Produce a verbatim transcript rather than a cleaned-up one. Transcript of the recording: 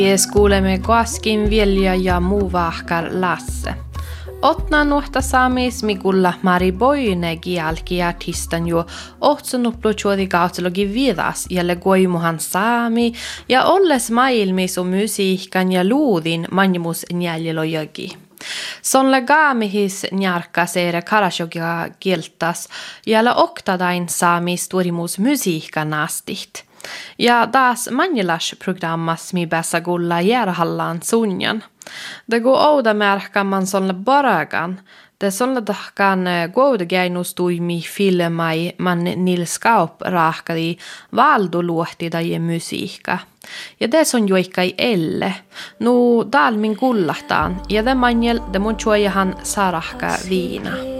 Jes kuulemme koaskin Vilja ja muu vahkar Lasse. Otna nuhta saamis mikulla Mari Boine gialki artistan jo ohtsunupluchuodi kautologi vidas jälle goimuhan saami ja olles maailmis on musiikkan ja luudin manjumus njäljelojogi. Sonle gaamihis njarkka seere karasjogia kieltas jälle oktadain saami storimus musiikkan astit. Ja taas manjelas programmas mi bäsa gulla järhallaan sunjan. Det går ouda märka man sonle baragan. Det sonle tahkan gouda geinus tuimi filmai man nilskaup rahkadi valdu luohtida ja musiikka. Ja det son joikai elle. Nu dal min gullahtaan ja det manjel det mun chuojahan sarahka viina.